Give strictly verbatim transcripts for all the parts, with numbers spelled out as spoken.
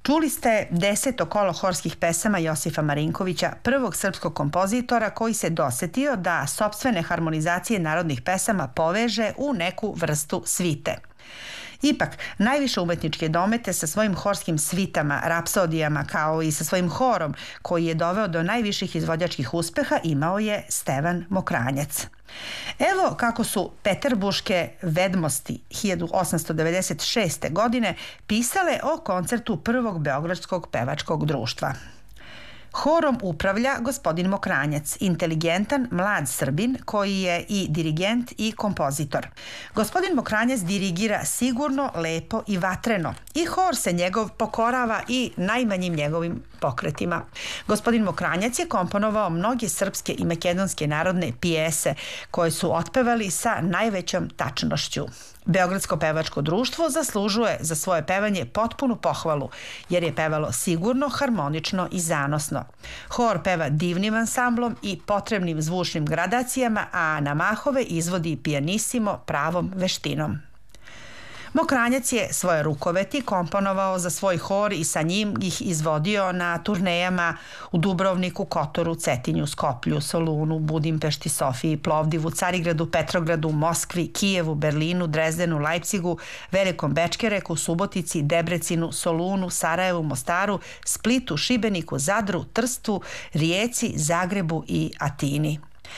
Čuli ste deseto kolo horskih pesama Josifa Marinkovića, prvog srpskog kompozitora koji se dosetio da sopstvene harmonizacije narodnih pesama poveže u neku vrstu svite. Ipak, najviše umetničke domete sa svojim horskim svitama, rapsodijama, kao i sa svojim horom, koji je doveo do najviših izvođačkih uspeha, imao je Stevan Mokranjac. Evo kako su peterburške vedmosti hiljadu osamsto devedeset šeste. godine pisale o koncertu prvog Beogradskog pevačkog društva. Horom upravlja gospodin Mokranjac, inteligentan mlad Srbin koji je i dirigent i kompozitor. Gospodin Mokranjac dirigira sigurno, lepo i vatreno i hor se njegov pokorava i najmanjim njegovim pokretima. Gospodin Mokranjac je komponovao mnoge srpske i makedonske narodne pijese koje su otpevali sa najvećom tačnošću. Beogradsko pevačko društvo zaslužuje za svoje pevanje potpunu pohvalu, jer je pevalo sigurno, harmonično i zanosno. Hor peva divnim ansamblom i potrebnim zvučnim gradacijama, a na mahove izvodi pijanissimo pravom veštinom. Mokranjac je svoje rukoveti komponovao za svoj hor i sa njim ih izvodio na turnejama u Dubrovniku, Kotoru, Cetinju, Skoplju, Solunu, Budimpešti, Sofiji, Plovdivu, Carigradu, Petrogradu, Moskvi, Kijevu, Berlinu, Drezdenu, Lajpcigu, Velikom Bečkereku, Subotici, Debrecinu, Solunu, Sarajevu, Mostaru, Splitu, Šibeniku, Zadru, Trstu, Rijeci, Zagrebu i Atini.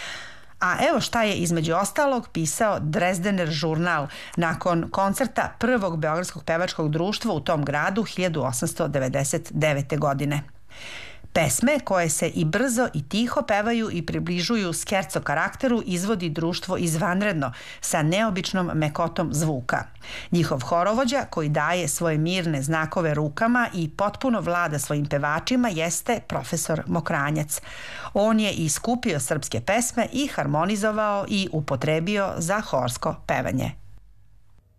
A evo šta je između ostalog pisao Dresdener žurnal nakon koncerta prvog Beogradskog pevačkog društva u tom gradu hiljadu osamsto devedeset devete. godine. Pesme koje se i brzo i tiho pevaju i približuju skerco karakteru izvodi društvo izvanredno sa neobičnom mekotom zvuka. Njihov horovođa koji daje svoje mirne znakove rukama i potpuno vlada svojim pevačima jeste profesor Mokranjac. On je i skupio srpske pesme i harmonizovao i upotrebio za horsko pevanje.